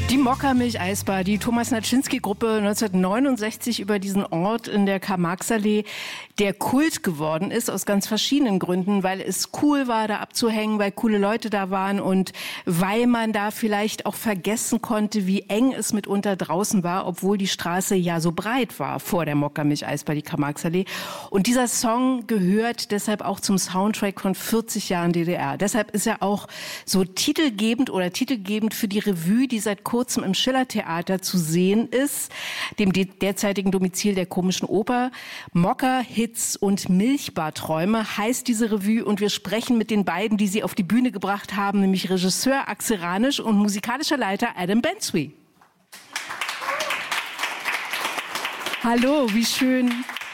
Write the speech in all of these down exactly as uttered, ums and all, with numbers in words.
Die Mokka-Milch-Eisbar, die Thomas-Naczynski-Gruppe neunzehnhundertneunundsechzig über diesen Ort in der Karl-Marx-Allee, der Kult geworden ist, aus ganz verschiedenen Gründen, weil es cool war, da abzuhängen, weil coole Leute da waren und weil man da vielleicht auch vergessen konnte, wie eng es mitunter draußen war, obwohl die Straße ja so breit war vor der Mokka-Milch-Eisbar, die Karl-Marx-Allee. Und dieser Song gehört deshalb auch zum Soundtrack von vierzig Jahren D D R. Deshalb ist er auch so titelgebend oder titelgebend für die Revue, die seit kurzem im Schillertheater zu sehen ist, dem derzeitigen Domizil der Komischen Oper. Mokka, Hits und Milchbarträume heißt diese Revue und wir sprechen mit den beiden, die sie auf die Bühne gebracht haben, nämlich Regisseur Axel Ranisch und musikalischer Leiter Adam Bensby. Hallo, wie schön,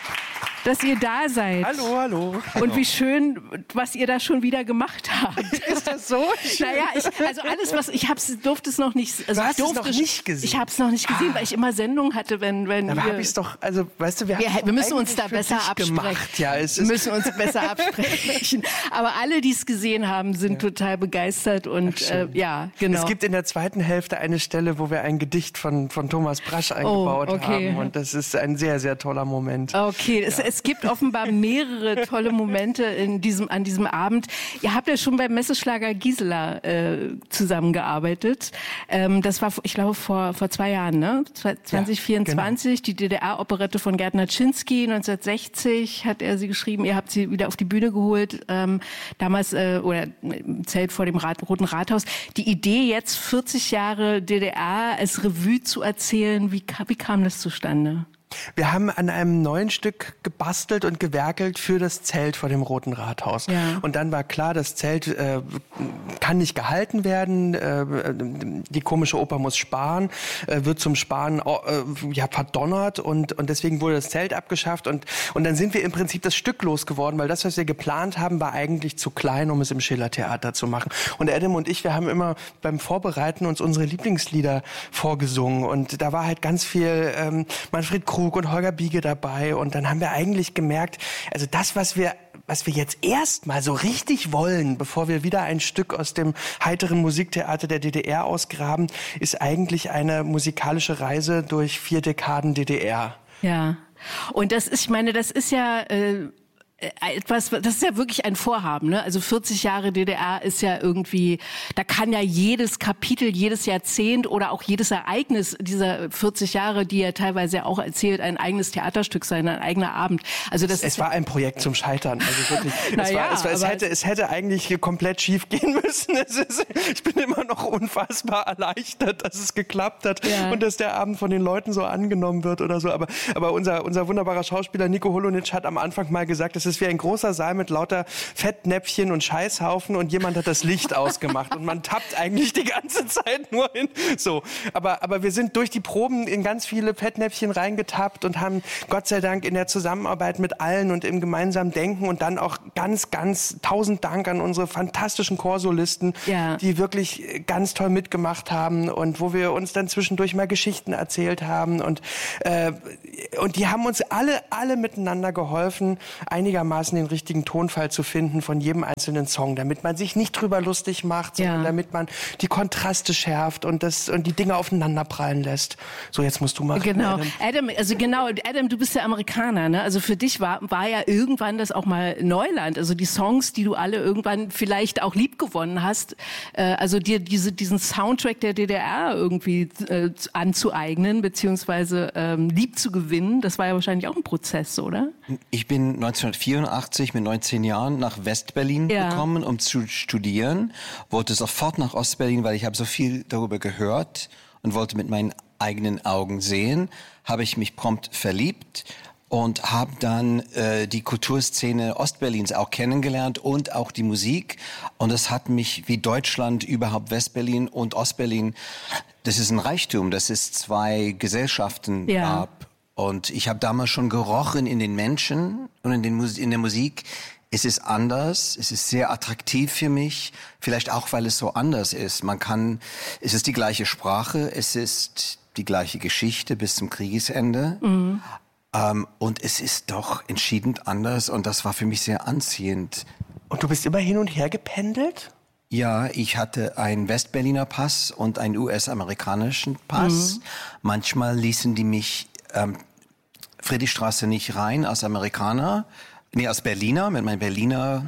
dass ihr da seid. Hallo, hallo. Und wie schön, was ihr da schon wieder gemacht habt. Ist das so? Naja, ich, also alles, was ich hab's, durfte es noch nicht. Also du hast ich es noch nicht gesehen? Ich habe es noch nicht gesehen, ah. weil ich immer Sendungen hatte, wenn wenn Aber wir. Hab ich's doch, also weißt du, wir, wir, wir müssen uns da besser absprechen. Gemacht. Ja, es wir müssen uns besser absprechen. Aber alle, die es gesehen haben, sind ja. total begeistert und äh, ja, genau. Es gibt in der zweiten Hälfte eine Stelle, wo wir ein Gedicht von von Thomas Brasch eingebaut oh, okay. haben und das ist ein sehr sehr toller Moment. Okay, ja. es, es gibt offenbar mehrere tolle Momente in diesem, an diesem Abend. Ihr habt ja schon beim Messeschlager Gisela äh, zusammengearbeitet. Ähm, das war, ich glaube, vor, vor zwei Jahren, ne? zwanzig vierundzwanzig, ja, genau. Die D D R-Operette von Gerd Naczynski. neunzehnhundertsechzig hat er sie geschrieben. Ihr habt sie wieder auf die Bühne geholt. Ähm, damals, äh, oder im Zelt vor dem Rat, Roten Rathaus. Die Idee, jetzt vierzig Jahre D D R als Revue zu erzählen, wie, wie kam das zustande? Wir haben an einem neuen Stück gebastelt und gewerkelt für das Zelt vor dem Roten Rathaus. Ja. Und dann war klar, das Zelt äh, kann nicht gehalten werden. Äh, die Komische Oper muss sparen, äh, wird zum Sparen äh, ja, verdonnert. Und, und deswegen wurde das Zelt abgeschafft. Und, und dann sind wir im Prinzip das Stück losgeworden, weil das, was wir geplant haben, war eigentlich zu klein, um es im Schillertheater zu machen. Und Adam und ich, wir haben immer beim Vorbereiten uns unsere Lieblingslieder vorgesungen. Und da war halt ganz viel ähm, Manfred Krug und Holger Biege dabei und dann haben wir eigentlich gemerkt, also das, was wir was wir jetzt erstmal so richtig wollen, bevor wir wieder ein Stück aus dem heiteren Musiktheater der D D R ausgraben, ist eigentlich eine musikalische Reise durch vier Dekaden D D R. Ja, und das ist, ich meine, das ist ja äh etwas, das ist ja wirklich ein Vorhaben, ne? Also vierzig Jahre D D R ist ja irgendwie, da kann ja jedes Kapitel, jedes Jahrzehnt oder auch jedes Ereignis dieser vierzig Jahre, die er teilweise auch erzählt, ein eigenes Theaterstück sein, ein eigener Abend. Also das es ist war ein Projekt zum Scheitern, also wirklich. Na es, ja, war, es, war, es, hätte, es hätte eigentlich komplett schief gehen müssen. Es ist, ich bin immer noch unfassbar erleichtert, dass es geklappt hat ja. und dass der Abend von den Leuten so angenommen wird oder so. Aber, aber unser, unser wunderbarer Schauspieler Nico Holonitsch hat am Anfang mal gesagt, es ist wie ein großer Saal mit lauter Fettnäpfchen und Scheißhaufen und jemand hat das Licht ausgemacht und man tappt eigentlich die ganze Zeit nur hin. So, aber, aber wir sind durch die Proben in ganz viele Fettnäpfchen reingetappt und haben Gott sei Dank in der Zusammenarbeit mit allen und im gemeinsamen Denken und dann auch ganz, ganz tausend Dank an unsere fantastischen Chorsolisten, ja. die wirklich ganz toll mitgemacht haben und wo wir uns dann zwischendurch mal Geschichten erzählt haben und, äh, und die haben uns alle, alle miteinander geholfen, einigermaßen den richtigen Tonfall zu finden von jedem einzelnen Song, damit man sich nicht drüber lustig macht, sondern ja. damit man die Kontraste schärft und das und die Dinge aufeinander prallen lässt. So, jetzt musst du machen. Genau, Adam. Adam, also genau, Adam, du bist ja Amerikaner, ne? Also für dich war war ja irgendwann das auch mal Neuland. Also die Songs, die du alle irgendwann vielleicht auch liebgewonnen hast, äh, also dir diese diesen Soundtrack der D D R irgendwie äh, anzueignen beziehungsweise ähm, lieb zu gewinnen, das war ja wahrscheinlich auch ein Prozess, oder? Ich bin neunzehnhundertvierundachtzig mit neunzehn Jahren nach Westberlin ja. gekommen, um zu studieren. Wollte sofort nach Ostberlin, weil ich habe so viel darüber gehört und wollte mit meinen eigenen Augen sehen. Habe ich mich prompt verliebt und habe dann äh, die Kulturszene Ostberlins auch kennengelernt und auch die Musik. Und das hat mich, wie Deutschland, überhaupt Westberlin und Ostberlin, das ist ein Reichtum, das ist zwei Gesellschaften ja. gab. Und ich habe damals schon gerochen in den Menschen und in, den Mus- in der Musik. Es ist anders, es ist sehr attraktiv für mich, vielleicht auch, weil es so anders ist. Man kann, es ist die gleiche Sprache, es ist die gleiche Geschichte bis zum Kriegesende. Mhm. Ähm, und es ist doch entschieden anders und das war für mich sehr anziehend. Und du bist immer hin und her gependelt? Ja, ich hatte einen Westberliner Pass und einen U S-amerikanischen Pass. Mhm. Manchmal ließen die mich ähm, Friedrichstraße nicht rein als Amerikaner, nee, als Berliner mit meinem Berliner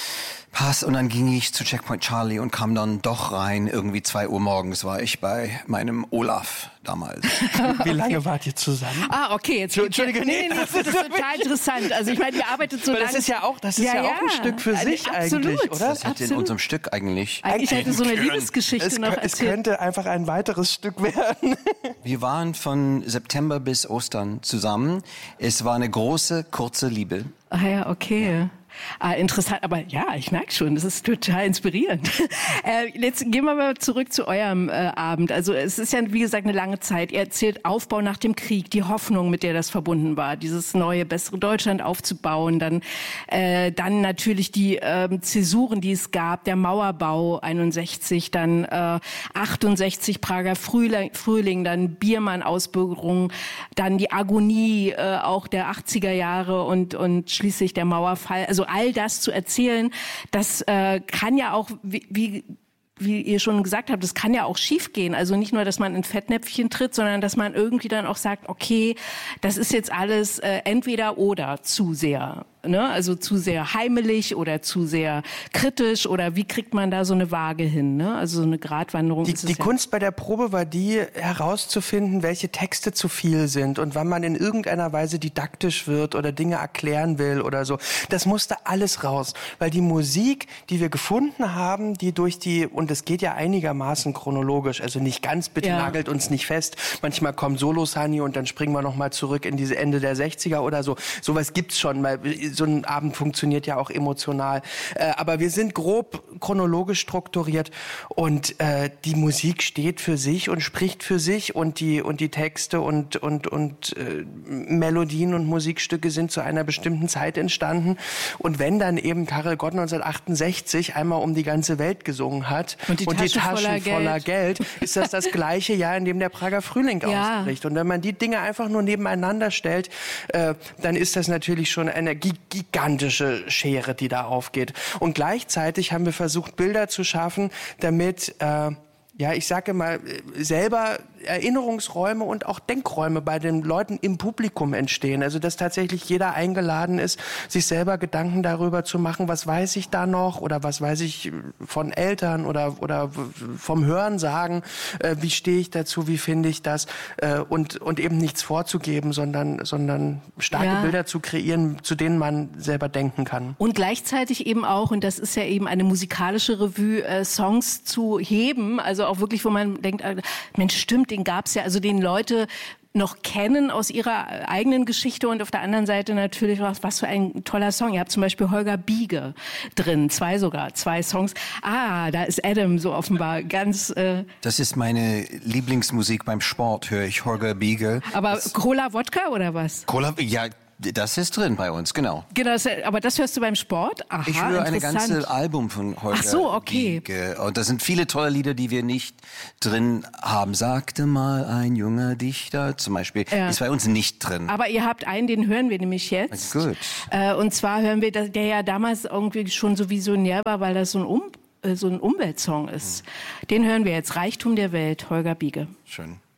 Pass. Und dann ging ich zu Checkpoint Charlie und kam dann doch rein. Irgendwie zwei Uhr morgens war ich bei meinem Olaf damals. Wie lange wart ihr zusammen? Ah, okay. Jetzt Entschuldige, nee, nee, das ist total interessant. Also ich meine, ihr arbeitet so lange. Das ist ja auch, das ist ja, ja, ja auch ein Stück für sich absolut, eigentlich, oder? Das hat in unserem Stück eigentlich. Eigentlich hätte so eine Liebesgeschichte es, noch es erzählt. Es könnte einfach ein weiteres Stück werden. Wir waren von September bis Ostern zusammen. Es war eine große, kurze Liebe. Ah ja, okay. Ja. Ah, interessant, aber ja, ich merke schon, das ist total inspirierend. äh, jetzt gehen wir mal zurück zu eurem äh, Abend. Also es ist ja, wie gesagt, eine lange Zeit. Ihr erzählt Aufbau nach dem Krieg, die Hoffnung, mit der das verbunden war, dieses neue, bessere Deutschland aufzubauen. Dann, äh, dann natürlich die äh, Zäsuren, die es gab, der Mauerbau einundsechzig, dann äh, achtundsechzig Prager Frühling, Frühling, dann Biermann-Ausbürgerung, dann die Agonie äh, auch der achtziger Jahre und, und schließlich der Mauerfall. Also all das zu erzählen, das äh, kann ja auch, wie, wie, wie ihr schon gesagt habt, das kann ja auch schiefgehen. Also nicht nur, dass man in Fettnäpfchen tritt, sondern dass man irgendwie dann auch sagt, okay, das ist jetzt alles äh, entweder oder zu sehr. Ne? Also zu sehr heimelig oder zu sehr kritisch oder wie kriegt man da so eine Waage hin? Ne? Also so eine Gratwanderung. Die, ist es die ja. Kunst bei der Probe war die, herauszufinden, welche Texte zu viel sind und wann man in irgendeiner Weise didaktisch wird oder Dinge erklären will oder so. Das musste alles raus, weil die Musik, die wir gefunden haben, die durch die, und es geht ja einigermaßen chronologisch, also nicht ganz, bitte ja. nagelt uns nicht fest. Manchmal kommen Solos, Hani, und dann springen wir nochmal zurück in diese Ende der sechziger oder so. Sowas gibt's schon, weil so ein Abend funktioniert ja auch emotional. Äh, aber wir sind grob chronologisch strukturiert und äh, die Musik steht für sich und spricht für sich und die, und die Texte und, und, und äh, Melodien und Musikstücke sind zu einer bestimmten Zeit entstanden. Und wenn dann eben Karel Gott neunzehnhundertachtundsechzig einmal um die ganze Welt gesungen hat und die und Taschen, die Taschen voller, voller Geld. Geld, ist das das gleiche Jahr, in dem der Prager Frühling ja. ausbricht. Und wenn man die Dinge einfach nur nebeneinander stellt, äh, dann ist das natürlich schon eine gigantische gigantische Schere, die da aufgeht. Und gleichzeitig haben wir versucht, Bilder zu schaffen, damit, äh, ja, ich sage mal, selber Erinnerungsräume und auch Denkräume bei den Leuten im Publikum entstehen. Also, dass tatsächlich jeder eingeladen ist, sich selber Gedanken darüber zu machen, was weiß ich da noch oder was weiß ich von Eltern oder, oder vom Hörensagen, äh, wie stehe ich dazu, wie finde ich das äh, und, und eben nichts vorzugeben, sondern, sondern starke ja. Bilder zu kreieren, zu denen man selber denken kann. Und gleichzeitig eben auch, und das ist ja eben eine musikalische Revue, äh, Songs zu heben, also auch wirklich, wo man denkt, äh, Mensch, stimmt, den gab's ja, also den Leute noch kennen aus ihrer eigenen Geschichte und auf der anderen Seite natürlich, was, was für ein toller Song. Ihr habt zum Beispiel Holger Biege drin, zwei sogar, zwei Songs. Ah, da ist Adam so offenbar ganz... Äh das ist meine Lieblingsmusik beim Sport, höre ich Holger Biege. Aber das Cola Wodka oder was? Cola, ja, das ist drin bei uns, genau. Genau, das, aber das hörst du beim Sport? Aha, ich höre ein ganzes Album von Holger Ach so, okay. Biege. Und da sind viele tolle Lieder, die wir nicht drin haben. Sagte mal ein junger Dichter zum Beispiel, ja. ist bei uns nicht drin. Aber ihr habt einen, den hören wir nämlich jetzt. Gut. Äh, und zwar hören wir, der ja damals irgendwie schon so visionär war, weil das so ein, um, so ein Umweltsong ist. Hm. Den hören wir jetzt, Reichtum der Welt, Holger Biege. Schön.